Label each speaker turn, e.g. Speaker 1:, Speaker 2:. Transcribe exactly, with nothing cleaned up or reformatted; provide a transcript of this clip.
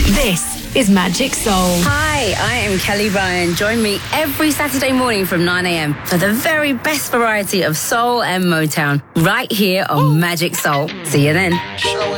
Speaker 1: This is Magic Soul.
Speaker 2: Hi, I am Kelly Ryan. Join me every Saturday morning from nine a.m. for the very best variety of soul and Motown right here on Magic Soul. See you then.